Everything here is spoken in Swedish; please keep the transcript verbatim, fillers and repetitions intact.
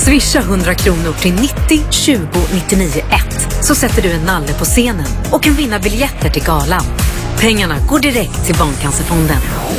Swisha hundra kronor till nittio tjugo nittionio ett så sätter du en nalle på scenen och kan vinna biljetter till galan. Pengarna går direkt till Barncancerfonden.